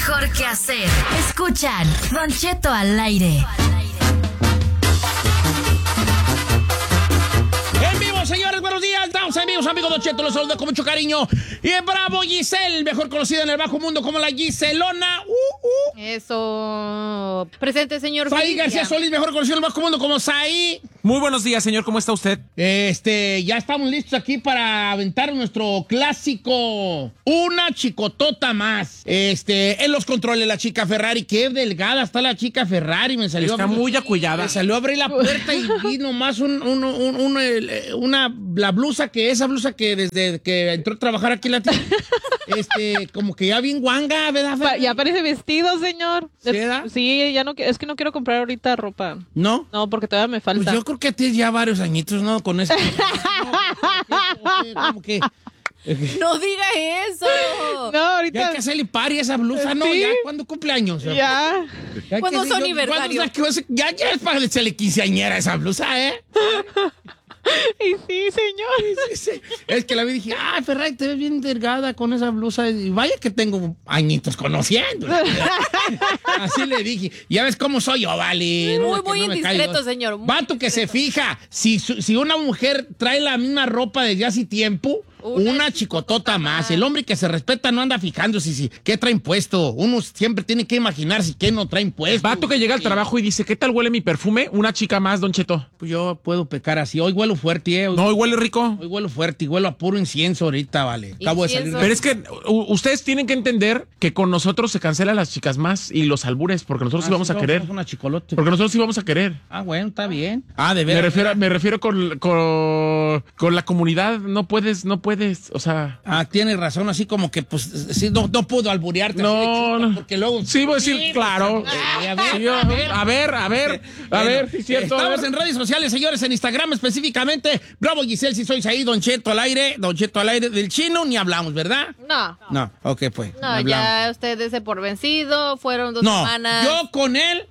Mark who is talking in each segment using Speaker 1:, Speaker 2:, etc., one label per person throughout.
Speaker 1: mejor que hacer. Escuchan Don Cheto al aire.
Speaker 2: En vivo, señores, buenos días. Estamos en vivo, amigos Don Cheto. Los saludo con mucho cariño. Y en bravo, Giselle, mejor conocida en el bajo mundo como la Giselona.
Speaker 3: Eso. Presente, señor.
Speaker 2: Saí García Solís, mejor conocido en el bajo mundo como Saí.
Speaker 4: Muy buenos días, señor. ¿Cómo está usted?
Speaker 2: Ya estamos listos aquí para aventar nuestro clásico. Una chicotota más. En los controles, la chica Ferrari. Qué delgada está la chica Ferrari. Me salió
Speaker 4: está muy acullada.
Speaker 2: Me salió a abrir la puerta y vi nomás la blusa que desde que entró a trabajar aquí la tía, como que ya bien guanga, ¿verdad?
Speaker 3: Ya parece vestido, señor.
Speaker 2: ¿Verdad?
Speaker 3: Sí, ya no, es que no quiero comprar ahorita ropa.
Speaker 2: ¿No?
Speaker 3: No, porque todavía me falta.
Speaker 2: Pues yo creo que tienes ya varios añitos, ¿no? Con eso. Como que...
Speaker 5: No diga eso.
Speaker 3: No, ahorita.
Speaker 2: Ya hay que hacerle pari a esa blusa, ¿no?
Speaker 3: ¿Sí?
Speaker 2: Ya, ¿cuándo cumpleaños?
Speaker 3: Ya.
Speaker 5: ¿Cuándo es su aniversario?
Speaker 2: Ya es para hacerle quinceañera esa blusa, ¿eh?
Speaker 3: Y sí, señor.
Speaker 2: Sí. Es que la vi y dije, Ferrari, te ves bien delgada con esa blusa. Y vaya que tengo añitos conociendo. Así le dije. Ya ves cómo soy yo, vale.
Speaker 5: Muy indiscreto, señor.
Speaker 2: Vato que se fija, si una mujer trae la misma ropa desde hace tiempo, una chicotota más. El hombre que se respeta no anda fijándose si qué traen puesto. Uno siempre tiene que imaginarse qué no traen puesto.
Speaker 4: Vato que llega al trabajo y dice, ¿qué tal huele mi perfume? Una chica más, Don Cheto.
Speaker 2: Pues yo puedo pecar así. Hoy huelo fuerte,
Speaker 4: No, hoy huele rico.
Speaker 2: Hoy huelo fuerte y huelo a puro incienso ahorita, vale. Acabo de salir.
Speaker 4: Pero es que ustedes tienen que entender que con nosotros se cancelan las chicas más y los albures, porque nosotros sí vamos a querer.
Speaker 2: Una chicolote.
Speaker 4: Porque nosotros sí vamos a querer.
Speaker 2: Bueno, está bien. De veras.
Speaker 4: Me refiero con la comunidad. No puedes, o sea...
Speaker 2: Tienes razón, así como que, pues, sí, no puedo alburearte.
Speaker 4: No.
Speaker 2: Porque luego...
Speaker 4: Sí, voy a decir, claro. A ver, sí, es cierto.
Speaker 2: Estamos en redes sociales, señores, en Instagram específicamente. Bravo, Giselle, si sois ahí, Don Cheto al aire. Don Cheto al aire del chino, ni hablamos, ¿verdad?
Speaker 3: No,
Speaker 2: ok, pues.
Speaker 3: No, ya usted dése por vencido. Fueron 2 semanas.
Speaker 2: Yo con él,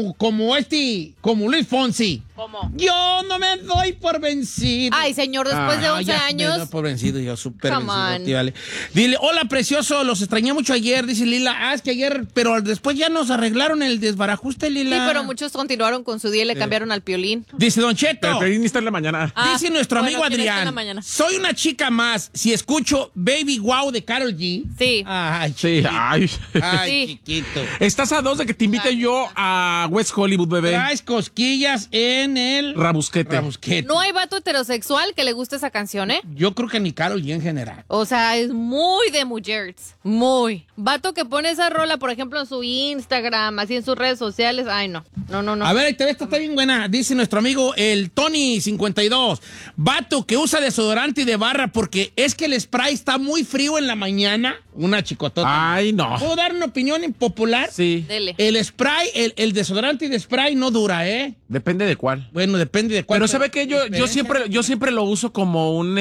Speaker 2: como Luis Fonsi.
Speaker 3: ¿Cómo?
Speaker 2: Yo no me doy por vencido.
Speaker 5: Ay, señor, después de 11 años.
Speaker 2: Me doy por vencido, yo súper
Speaker 5: Come
Speaker 2: vencido.
Speaker 5: on.
Speaker 2: Tía, vale. Dile, hola, precioso, los extrañé mucho ayer, dice Lila. Es que ayer, pero después ya nos arreglaron el desbarajuste, Lila.
Speaker 5: Sí, pero muchos continuaron con su día y le cambiaron al Piolín.
Speaker 2: Dice Don Cheto.
Speaker 4: Pero Piolín está en la mañana.
Speaker 2: Dice nuestro amigo
Speaker 5: ¿quién está en la
Speaker 2: Adrián.
Speaker 5: mañana?
Speaker 2: Soy una chica más. Si escucho Baby Wow de Karol G.
Speaker 5: Sí.
Speaker 2: Ay,
Speaker 4: Sí,
Speaker 2: ay,
Speaker 5: Sí.
Speaker 2: chiquito.
Speaker 4: Estás a 2 de que te invite yo a West Hollywood, bebé.
Speaker 2: Traes cosquillas en el
Speaker 4: Rabusquete.
Speaker 5: No hay vato heterosexual que le guste esa canción, ¿eh?
Speaker 2: Yo creo que ni Karol G en general.
Speaker 5: O sea, es muy de mujeres. Muy. Vato que pone esa rola, por ejemplo, en su Instagram, así en sus redes sociales. Ay, no. No.
Speaker 2: A ver, esta está bien buena. Dice nuestro amigo el Tony52. Vato que usa desodorante de barra porque es que el spray está muy frío en la mañana. Una chicotota.
Speaker 4: Ay, no.
Speaker 2: ¿Puedo dar una opinión impopular?
Speaker 4: Sí.
Speaker 5: Dele.
Speaker 2: El spray, el desodorante de spray no dura, ¿eh?
Speaker 4: Depende de cuál.
Speaker 2: Bueno, depende de cuál.
Speaker 4: Pero ¿sabe qué? Yo siempre lo uso como un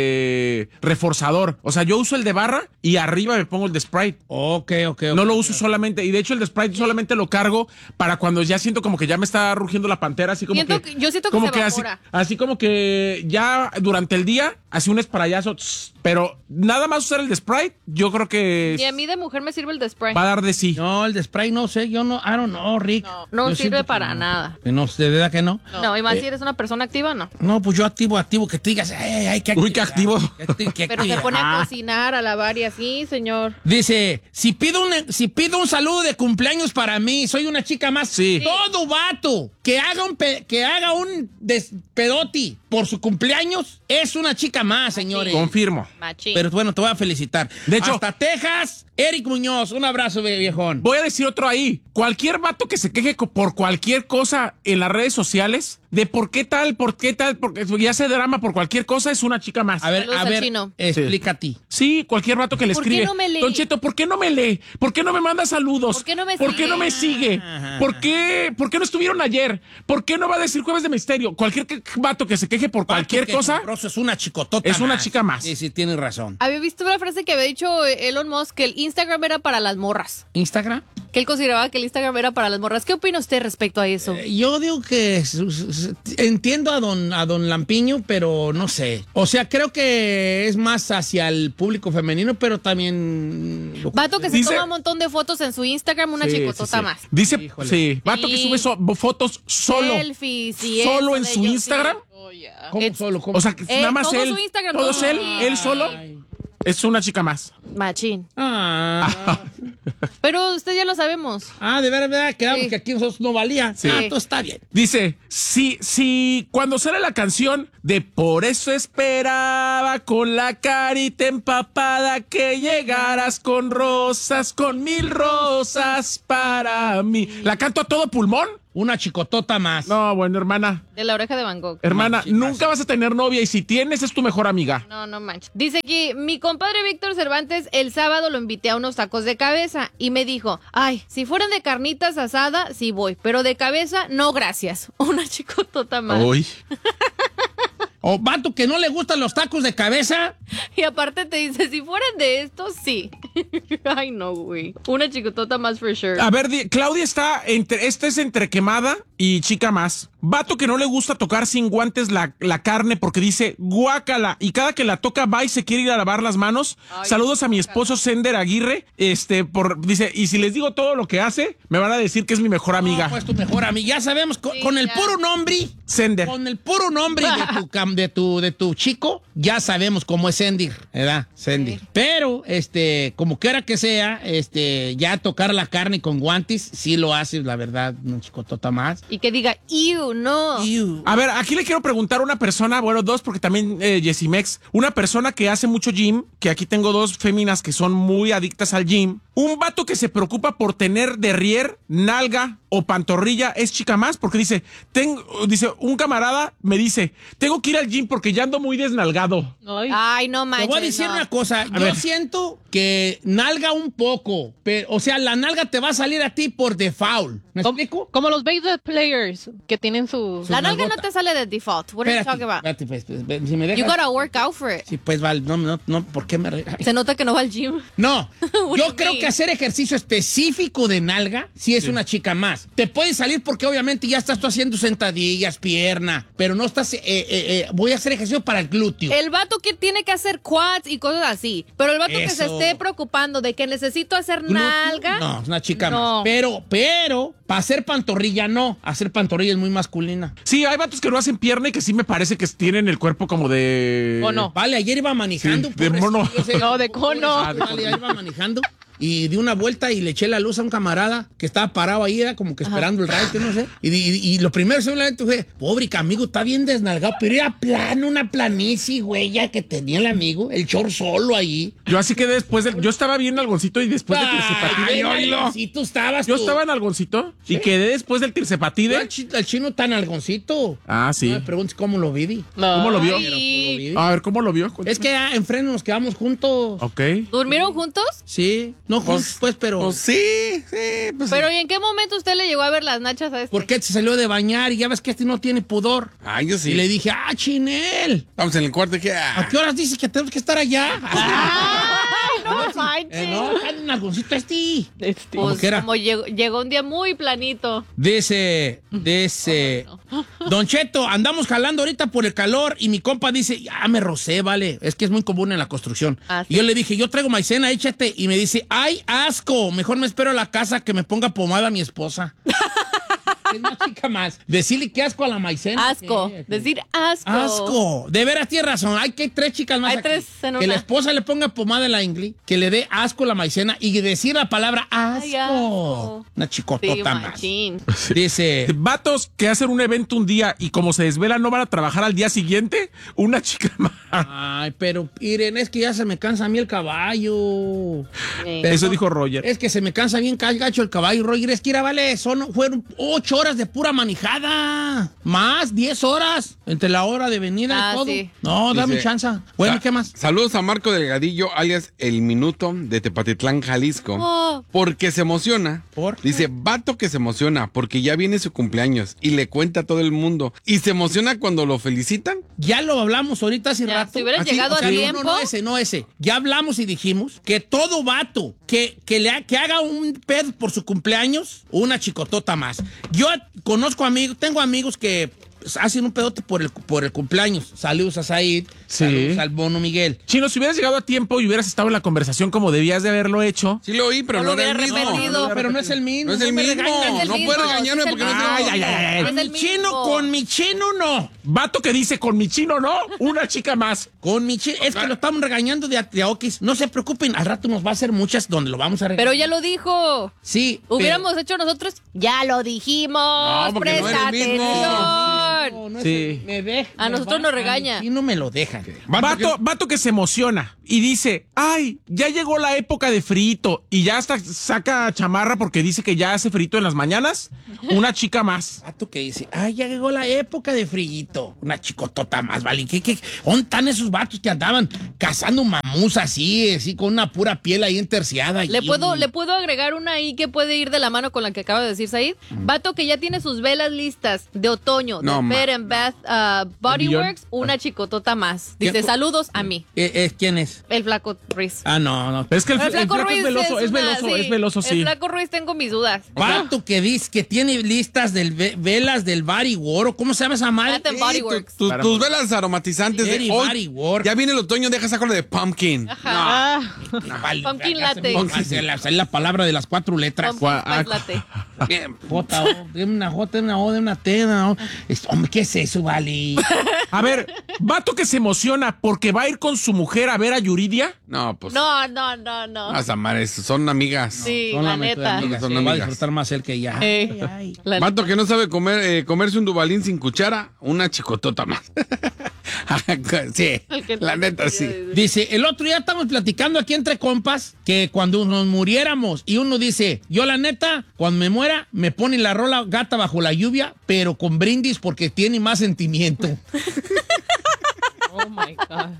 Speaker 4: reforzador. O sea, yo uso el de barra y arriba me pongo el de Sprite.
Speaker 2: Ok.
Speaker 4: No lo uso solamente. Y de hecho el de Sprite solamente lo cargo para cuando ya siento como que ya me está rugiendo la pantera. Así como
Speaker 5: Yo siento que
Speaker 4: como
Speaker 5: se
Speaker 4: que
Speaker 5: evapora.
Speaker 4: así como que ya durante el día hace un sprayazo. Pero nada más usar el de Sprite, yo creo que
Speaker 5: Y a mí de mujer me sirve el de spray.
Speaker 4: va a dar de sí.
Speaker 2: No, el de spray no sé, yo no, I don't know, Rick.
Speaker 5: No
Speaker 2: Yo
Speaker 5: sirve
Speaker 2: siento que
Speaker 5: para
Speaker 2: no.
Speaker 5: nada.
Speaker 2: No, ¿de verdad que no?
Speaker 5: No, y más si eres una persona activa, no.
Speaker 2: No, pues yo activo, que te digas, hay que
Speaker 4: Uy, qué activo.
Speaker 5: Pero se pone a cocinar, a lavar y así, señor.
Speaker 2: Dice, si pido un saludo de cumpleaños para mí, soy una chica más.
Speaker 4: Sí.
Speaker 2: Todo vato que haga un despedoti por su cumpleaños es una chica más, señores.
Speaker 4: Confirmo.
Speaker 5: Machín.
Speaker 2: Pero bueno, te voy a felicitar.
Speaker 4: De hecho-
Speaker 2: hasta Texas, Eric Muñoz, un abrazo, viejón.
Speaker 4: Voy a decir otro ahí. Cualquier vato que se queje por cualquier cosa en las redes sociales, de por qué tal, porque ya se drama por cualquier cosa, es una chica más.
Speaker 2: A ver,
Speaker 5: Saludos al chino.
Speaker 2: explica a ti.
Speaker 4: Sí, cualquier vato que le
Speaker 5: ¿Por qué
Speaker 4: escribe.
Speaker 5: no me lee?
Speaker 4: Don Cheto, ¿por qué no me lee? ¿Por qué no me manda saludos?
Speaker 5: ¿Por qué no me
Speaker 4: ¿Por
Speaker 5: sigue?
Speaker 4: qué no me sigue? ¿Por qué no estuvieron ayer? ¿Por qué no va a decir Jueves de Misterio? Cualquier vato que se queje por cualquier
Speaker 2: Vato que
Speaker 4: cosa,
Speaker 2: sabroso, es una chicotota
Speaker 4: es una
Speaker 2: más.
Speaker 4: chica más.
Speaker 2: Sí, tienes razón.
Speaker 5: Había visto una frase que había dicho Elon Musk, que el Instagram era para las morras.
Speaker 2: ¿Instagram?
Speaker 5: Que él consideraba que el Instagram era para las morras. ¿Qué opina usted respecto a eso?
Speaker 2: Yo digo que entiendo a don Lampiño, pero no sé. O sea, creo que es más hacia el público femenino, pero también...
Speaker 5: Vato que se toma un montón de fotos en su Instagram, una chicotota más.
Speaker 4: Dice,
Speaker 2: Híjole.
Speaker 4: sí, vato que sube fotos solo.
Speaker 5: Selfies y
Speaker 4: Solo
Speaker 5: eso
Speaker 4: en
Speaker 5: de
Speaker 4: su
Speaker 5: ellos,
Speaker 4: Instagram.
Speaker 5: sí.
Speaker 2: ¿Cómo solo? ¿Cómo?
Speaker 4: O sea, que nada más
Speaker 5: todo
Speaker 4: él.
Speaker 5: su Instagram,
Speaker 4: Todo
Speaker 5: todo
Speaker 4: es él,
Speaker 5: sí.
Speaker 4: él solo.
Speaker 2: Ay.
Speaker 4: Es una chica más.
Speaker 5: Machín.
Speaker 2: Pero
Speaker 5: Pero usted ya lo sabemos.
Speaker 2: de verdad, quedamos
Speaker 5: Sí.
Speaker 2: que aquí nosotros no valía.
Speaker 4: Sí.
Speaker 2: Todo está bien.
Speaker 4: Dice, si cuando sale la canción de Por eso esperaba con la carita empapada que llegaras con rosas, con 1000 rosas para mí. ¿La canto a todo pulmón?
Speaker 2: Una chicotota más.
Speaker 4: No, bueno, hermana.
Speaker 5: De la oreja de Van Gogh.
Speaker 4: Hermana,
Speaker 2: chicas.
Speaker 4: nunca vas a tener novia y si tienes es tu mejor amiga.
Speaker 5: No manches. Dice aquí, mi compadre Víctor Cervantes, el sábado lo invité a unos tacos de cabeza y me dijo, ay, si fueran de carnitas asada, sí voy, pero de cabeza, no gracias. Una chicotota más.
Speaker 4: Uy.
Speaker 2: O vato que no le gustan los tacos de cabeza.
Speaker 5: Y aparte te dice, si fueran de estos, sí. Ay, no, güey. Una chicotota más for sure.
Speaker 4: A ver, Claudia está esta es entre quemada y chica más. Vato que no le gusta tocar sin guantes la carne porque dice guácala y cada que la toca va y se quiere ir a lavar las manos.
Speaker 5: Ay,
Speaker 4: saludos a mi esposo Sender Aguirre. Dice, y si les digo todo lo que hace, me van a decir que es mi mejor amiga.
Speaker 2: No, pues tu mejor amiga. Ya sabemos,
Speaker 5: Sí,
Speaker 2: con el
Speaker 5: ya.
Speaker 2: puro nombre.
Speaker 4: Sender.
Speaker 2: Con el puro nombre de tu chico, ya sabemos cómo es Sendir, ¿verdad? Sendir.
Speaker 5: Sí.
Speaker 2: Pero, como quiera que sea, ya tocar la carne con guantes, sí lo haces, la verdad, un chicotota más.
Speaker 5: Y que diga, ew, no.
Speaker 2: Iu.
Speaker 4: A ver, aquí le quiero preguntar a una persona, bueno, dos, porque también Yesimex, una persona que hace mucho gym, que aquí tengo dos féminas que son muy adictas al gym. Un vato que se preocupa por tener derrier, nalga o pantorrilla es chica más, porque dice, un camarada me dice, tengo que ir al gym porque ya ando muy desnalgado.
Speaker 5: Ay, no manches.
Speaker 2: Te voy a decir
Speaker 5: no.
Speaker 2: una cosa, yo siento que nalga un poco, pero, o sea, la nalga te va a salir a ti por default. ¿Me explico?
Speaker 3: Como los baseball players que tienen su...
Speaker 5: La nalga no
Speaker 2: nalgota.
Speaker 5: te sale de default. What are you talking about?
Speaker 2: Espérate, pues, si me dejas.
Speaker 5: You gotta work out for it.
Speaker 2: Sí, pues, Val, no, ¿por qué me... Ay.
Speaker 5: Se nota que no va al gym.
Speaker 2: No,
Speaker 5: What
Speaker 2: yo
Speaker 5: you
Speaker 2: creo
Speaker 5: mean?
Speaker 2: que hacer ejercicio específico de nalga sí es una chica más. Te puede salir porque obviamente ya estás tú haciendo sentadillas, pierna, pero no estás, voy a hacer ejercicio para el glúteo.
Speaker 5: El vato que tiene que hacer quads y cosas así. Pero el vato que se
Speaker 2: Eso.
Speaker 5: esté preocupando de que necesito hacer
Speaker 2: ¿Glúteo?
Speaker 5: nalga.
Speaker 2: No, es una chica
Speaker 5: No.
Speaker 2: más. Pero, para hacer pantorrilla no. Hacer pantorrilla es muy masculina.
Speaker 4: Sí, hay vatos que no hacen pierna y que sí me parece que tienen el cuerpo como de...
Speaker 3: ¿O no?
Speaker 2: Vale, ayer iba manejando.
Speaker 4: Sí, de
Speaker 2: pobrecito,
Speaker 4: mono.
Speaker 2: yo sé,
Speaker 3: No, de cono.
Speaker 2: pobrecito, Vale, ayer iba manejando. Y di una vuelta y le eché la luz a un camarada que estaba parado ahí, era como que esperando el rayo, no sé. Y lo primero seguramente fue, pobre amigo, está bien desnalgado, pero era plano, una planicie, güey, ya que tenía el amigo, el short solo ahí.
Speaker 4: Yo así que después yo estaba bien algoncito y después del tirsepatide.
Speaker 2: Si tú estabas.
Speaker 4: Yo
Speaker 2: tú.
Speaker 4: estaba en algoncito y quedé después del
Speaker 2: Yo
Speaker 4: tirsepatide.
Speaker 2: al chino tan algoncito.
Speaker 4: Ah, sí.
Speaker 2: No me preguntes cómo lo vi. Di.
Speaker 4: ¿Cómo lo vio?
Speaker 5: Ay.
Speaker 4: A ver, ¿cómo lo vio?
Speaker 2: Es que en freno nos quedamos juntos.
Speaker 4: Ok.
Speaker 5: ¿Durmieron juntos?
Speaker 2: Sí, no juntos, pues, pero.
Speaker 6: Pues sí, pues
Speaker 5: Pero ¿y en qué momento usted le llegó a ver las nachas a este?
Speaker 2: ¿Por qué se salió de bañar? Y ya ves que este no tiene pudor.
Speaker 6: Ay, yo sí.
Speaker 2: Y le dije, Chinel,
Speaker 6: Vamos en el cuarto y que...
Speaker 2: ¿a qué horas dices que tenemos que estar allá?
Speaker 5: Ay, no manches.
Speaker 2: No, en un algoncito este.
Speaker 5: Pues
Speaker 2: ¿Qué era?
Speaker 5: como llegó un día muy planito.
Speaker 2: Dice, Don Cheto, andamos jalando ahorita por el calor y mi compa dice, ya me rocé, vale. Es que es muy común en la construcción.
Speaker 5: Ah, sí.
Speaker 2: Y yo le dije, yo traigo maicena, échate. Y me dice, ay, asco, mejor me espero a la casa que me ponga pomada a mi esposa. Es una chica más. Decirle que asco a la maicena.
Speaker 5: Asco.
Speaker 2: ¿Qué?
Speaker 5: Decir asco.
Speaker 2: Asco. De veras tienes razón. Hay que tres chicas más
Speaker 5: Hay
Speaker 2: aquí.
Speaker 5: tres en
Speaker 2: Que la
Speaker 5: una.
Speaker 2: esposa le ponga pomada en la ingle, que le dé asco a la maicena y decir la palabra asco.
Speaker 5: Ay, asco.
Speaker 2: Una
Speaker 5: Sí,
Speaker 2: chicotota más.
Speaker 5: machín.
Speaker 2: Dice,
Speaker 4: Vatos que hacen un evento un día y como se desvelan no van a trabajar al día siguiente, una chica más.
Speaker 2: ay, pero miren, es que ya se me cansa a mí el caballo. Pero
Speaker 4: Eso
Speaker 2: no,
Speaker 4: dijo Roger.
Speaker 2: Es que se me cansa bien gacho el caballo, Roger. Es que era, vale, fueron 8 horas de pura manejada. Más 10 horas entre la hora de venida
Speaker 5: Ah,
Speaker 2: y todo.
Speaker 5: sí.
Speaker 2: No, dame
Speaker 6: Dice,
Speaker 2: chance. Bueno, ¿qué más?
Speaker 6: Saludos a Marco Delgadillo, alias El Minuto, de Tepatitlán, Jalisco.
Speaker 5: Oh.
Speaker 6: Porque se emociona.
Speaker 2: ¿Por?
Speaker 6: Dice, vato que se emociona porque ya viene su cumpleaños y le cuenta a todo el mundo. Y se emociona cuando lo felicitan.
Speaker 2: Ya lo hablamos ahorita hace
Speaker 5: Ya,
Speaker 2: rato.
Speaker 5: si hubieras
Speaker 2: Así,
Speaker 5: llegado
Speaker 2: o sea,
Speaker 5: a
Speaker 2: no,
Speaker 5: tiempo.
Speaker 2: No, ese. Ya hablamos y dijimos que todo vato que haga un pedo por su cumpleaños, una chicotota más. Yo tengo amigos que hacen un pedote por el cumpleaños. Saludos a Said, saludos al Mono Miguel.
Speaker 4: Chino, si hubieras llegado a tiempo y hubieras estado en la conversación como debías de haberlo hecho.
Speaker 6: Sí lo oí, pero no era el mismo.
Speaker 2: Pero no es el mismo.
Speaker 6: No es el mismo. No puedes regañarme porque no
Speaker 2: Con
Speaker 6: te
Speaker 2: mi chino, con mi chino no.
Speaker 4: Vato que dice con mi chino no, una chica más.
Speaker 2: Con mi chino, es que lo estamos regañando de Okis. No se preocupen, al rato nos va a hacer muchas donde lo vamos a regañar.
Speaker 5: Pero ya lo dijo.
Speaker 2: Sí.
Speaker 5: Hubiéramos hecho nosotros, ya lo dijimos.
Speaker 6: No, porque no
Speaker 5: Presta
Speaker 6: era el mismo.
Speaker 5: atención.
Speaker 2: No,
Speaker 4: Sí.
Speaker 2: me deja.
Speaker 5: A nosotros nos regaña.
Speaker 2: Y no me lo deja.
Speaker 4: Vato que se emociona y dice, ay, ya llegó la época de frito y ya hasta saca chamarra porque dice que ya hace frito en las mañanas. Una chica más.
Speaker 2: Vato que dice, ay, ya llegó la época de frillito. Una chicotota más, ¿vale? ¿Dónde están esos vatos que andaban cazando mamús así con una pura piel ahí enterciada?
Speaker 5: ¿Le puedo agregar una ahí que puede ir de la mano con la que acaba de decir Said? Vato que ya tiene sus velas listas de otoño, de Bed and Bath Body Works, una chicotota más. Dice,
Speaker 2: ¿Quién?
Speaker 5: saludos a mí.
Speaker 2: ¿Quién es?
Speaker 5: El Flaco Ruiz.
Speaker 2: Ah, no.
Speaker 4: Es que el
Speaker 5: Flaco
Speaker 4: flaco
Speaker 5: Ruiz
Speaker 4: es veloso, sí.
Speaker 5: El Flaco Ruiz tengo mis dudas.
Speaker 2: Vato que dice que tiene listas velas del Body Works. ¿Cómo se llama esa madre?
Speaker 5: Bath and Body Works.
Speaker 6: Tus velas aromatizantes de
Speaker 2: Very
Speaker 6: hoy.
Speaker 2: Body Works.
Speaker 6: Ya viene el otoño, deja sacarlo de pumpkin.
Speaker 5: Pumpkin latte.
Speaker 2: Es la palabra de las 4 letras.
Speaker 5: Pumpkin spice latte.
Speaker 2: J, O, de una J, de una O, de una T, no. Hombre, ¿qué es eso, vale?
Speaker 4: A ver, vato que se emociona porque va a ir con su mujer a ver a Yuridia.
Speaker 6: No, pues.
Speaker 5: No.
Speaker 6: Las amares, son amigas.
Speaker 5: Sí,
Speaker 2: Son
Speaker 5: la
Speaker 2: la mejor
Speaker 5: neta.
Speaker 2: amiga,
Speaker 6: Son
Speaker 2: sí, va a
Speaker 6: amigas.
Speaker 2: disfrutar más él que ella.
Speaker 5: La
Speaker 6: Vato
Speaker 5: neta.
Speaker 6: que no sabe comerse un dubalín sin cuchara, una chicotota más. Sí,
Speaker 5: El que no
Speaker 6: la neta
Speaker 5: quería
Speaker 6: sí.
Speaker 5: decir.
Speaker 2: Dice, el otro día estamos platicando aquí entre compas que cuando nos muriéramos y uno dice, yo la neta, cuando me muera, me pone la rola Gata bajo la lluvia, pero con brindis porque tiene más sentimiento.
Speaker 5: Oh my God.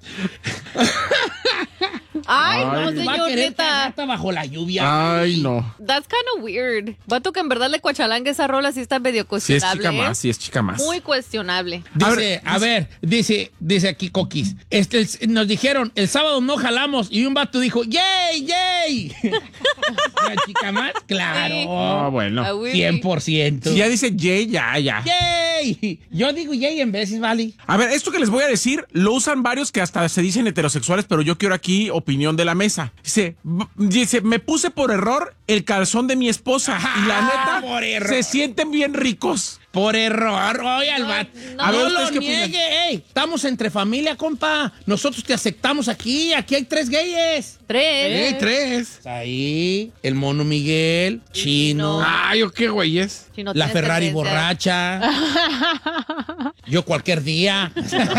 Speaker 5: Ay, no,
Speaker 2: Va a
Speaker 5: señor,
Speaker 2: querer
Speaker 5: neta.
Speaker 2: Gata bajo la lluvia.
Speaker 4: Ay, no.
Speaker 5: That's kind of weird. Vato que en verdad le cuachalanga esa rola sí está medio
Speaker 4: Sí es
Speaker 5: cuestionable.
Speaker 4: chica más, sí es chica más.
Speaker 5: Muy cuestionable.
Speaker 2: Dice aquí Coquis, nos dijeron, el sábado no jalamos y un vato dijo, ¡yay, yay! ¿Una chica más? Claro.
Speaker 5: Sí.
Speaker 4: Ah, bueno.
Speaker 5: Ah, oui.
Speaker 2: 100%.
Speaker 4: Si ya dice Jay, ya.
Speaker 2: ¡Yay! Yo digo yay en veces, ¿vale?
Speaker 4: A ver, esto que les voy a decir, lo usan varios que hasta se dicen heterosexuales, pero yo quiero aquí opinión de la mesa. Dice, me puse por error el calzón de mi esposa y la neta,
Speaker 2: por error.
Speaker 4: se sienten bien ricos.
Speaker 2: Por error, oye, al vato.
Speaker 5: no.
Speaker 2: A ver,
Speaker 4: ¿ustedes
Speaker 2: lo
Speaker 4: qué
Speaker 2: niegue,
Speaker 4: opinan?
Speaker 2: ey. Estamos entre familia, compa. Nosotros te aceptamos aquí. Aquí hay 3 gayes.
Speaker 5: 3.
Speaker 6: 3.
Speaker 2: Ahí, el Mono Miguel, Chino,
Speaker 6: Ay, ¿o qué güeyes?
Speaker 2: la Ferrari borracha. Yo cualquier día.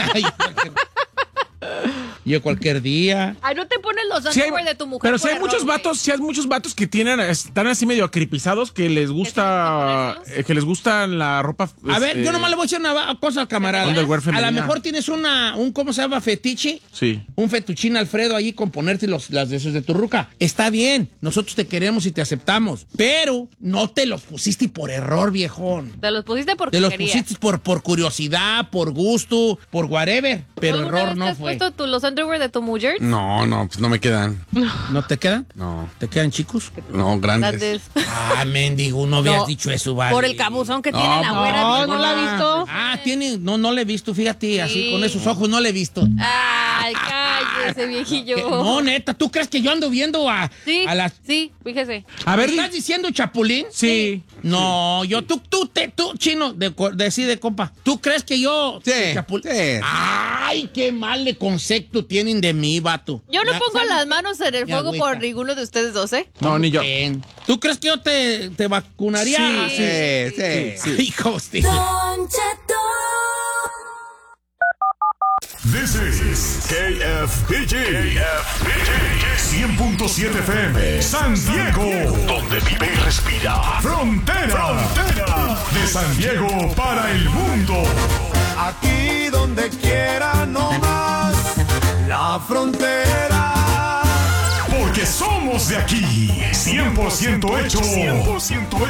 Speaker 2: Yo cualquier día.
Speaker 5: Ay, no te pones los
Speaker 4: Sí hay-
Speaker 5: underwear de tu mujer.
Speaker 4: pero
Speaker 5: por
Speaker 4: sí hay
Speaker 5: error,
Speaker 4: muchos
Speaker 5: güey.
Speaker 4: vatos, sí hay muchos vatos que están así medio acripizados, que les gusta, que les gusta la ropa.
Speaker 2: A ver, yo nomás le voy a decir una cosa al camarada.
Speaker 4: Underwear
Speaker 2: A
Speaker 4: femenina.
Speaker 2: lo mejor tienes un ¿cómo se llama? Fetiche.
Speaker 4: Sí.
Speaker 2: Un fetuchín Alfredo ahí con ponerte las de esos de tu ruca. Está bien, nosotros te queremos y te aceptamos, pero no te los pusiste por error, viejón.
Speaker 5: Te los pusiste porque
Speaker 2: Te los
Speaker 5: querías.
Speaker 2: pusiste por curiosidad, por gusto, por whatever, pero
Speaker 5: ¿Alguna
Speaker 2: error
Speaker 5: vez
Speaker 2: no
Speaker 5: te has
Speaker 2: fue.
Speaker 5: puesto los underwear de tu mujer?
Speaker 6: No, pues no me quedan.
Speaker 2: ¿No te quedan?
Speaker 6: No,
Speaker 2: ¿Te quedan chicos?
Speaker 6: no, grandes.
Speaker 5: Grandes.
Speaker 2: Ah, mendigo, no habías
Speaker 5: No,
Speaker 2: dicho eso, vale.
Speaker 5: Por el cabuzón que
Speaker 6: No,
Speaker 5: tiene la güera.
Speaker 3: no,
Speaker 5: viejona.
Speaker 3: ¿no la has visto?
Speaker 2: Ah, tiene, no le he visto, fíjate, así
Speaker 5: Sí.
Speaker 2: con esos ojos no le he visto.
Speaker 5: Ay, cállese, viejillo.
Speaker 2: No, neta, ¿tú crees que yo ando viendo a las...
Speaker 5: Sí, fíjese.
Speaker 4: A ver,
Speaker 2: ¿Estás diciendo chapulín?
Speaker 4: sí.
Speaker 2: No, tú, chino, de compa. ¿Tú crees que yo...
Speaker 6: Sí,
Speaker 2: chapulín?
Speaker 6: sí.
Speaker 2: Ay, qué mal de concepto tienen de mí, vato.
Speaker 5: Yo no
Speaker 2: Ya,
Speaker 5: pongo
Speaker 2: ¿sabes?
Speaker 5: las manos en el
Speaker 2: Mi
Speaker 5: fuego
Speaker 2: agüita.
Speaker 5: por ninguno de ustedes dos, ¿eh?
Speaker 4: No, ni yo.
Speaker 2: Bien. ¿Tú crees que yo te vacunaría?
Speaker 6: Sí.
Speaker 2: Hijos de...
Speaker 1: Don Cheto.
Speaker 7: This is KFBG 100.7 FM San Diego, donde vive y respira Frontera, de San Diego para el mundo.
Speaker 8: Aquí donde quiera no más la frontera.
Speaker 7: Porque somos de aquí, 100% hecho